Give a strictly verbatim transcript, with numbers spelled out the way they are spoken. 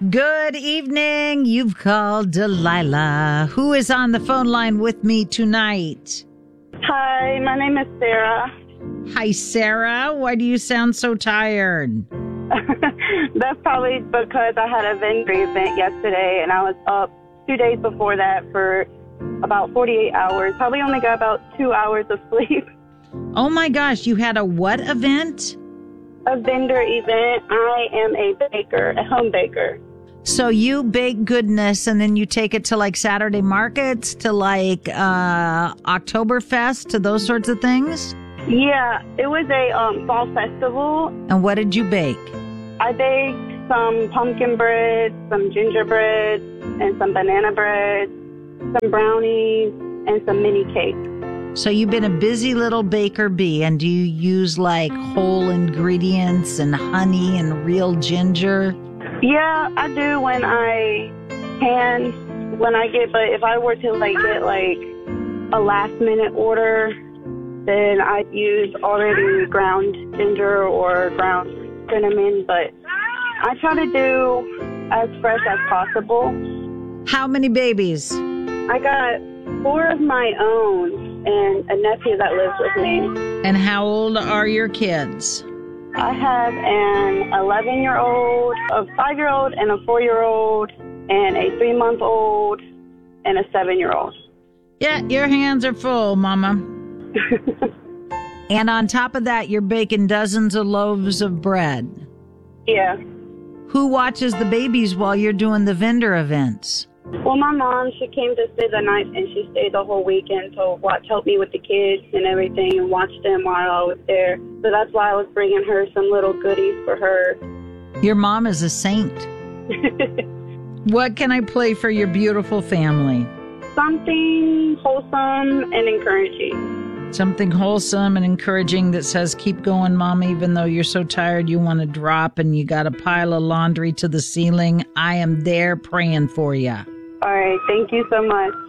Good evening. You've called Delilah. Who is on the phone line with me tonight? Hi, my name is Sarah. Hi, Sarah. Why do you sound so tired? That's probably because I had a vendor event yesterday and I was up two days before that for about forty-eight hours. Probably only got about two hours of sleep. Oh my gosh, you had a what event? A vendor event. I am a baker, a home baker. So you bake goodness and then you take it to like Saturday markets, to like uh, Oktoberfest, to those sorts of things? Yeah, it was a um, fall festival. And what did you bake? I baked some pumpkin bread, some gingerbread, and some banana bread, some brownies, and some mini cakes. So you've been a busy little baker bee, and do you use like whole ingredients and honey and real ginger? Yeah, I do when I can, when I get, but if I were to like get like a last minute order, then I use already ground ginger or ground cinnamon, but I try to do as fresh as possible. How many babies? I got four of my own and a nephew that lives with me. And how old are your kids? I have an eleven-year-old, a five-year-old, and a four-year-old, and a three-month-old, and a seven-year-old. Yeah, your hands are full, Mama. And on top of that, you're baking dozens of loaves of bread. Yeah. Who watches the babies while you're doing the vendor events? Well, my mom, she came to stay the night, and she stayed the whole weekend to watch, help me with the kids and everything, and watch them while I was there. So that's why I was bringing her some little goodies for her. Your mom is a saint. What can I play for your beautiful family? Something wholesome and encouraging. Something wholesome and encouraging that says, keep going, Mom, even though you're so tired you want to drop and you got a pile of laundry to the ceiling. I am there praying for you. All right. Thank you so much.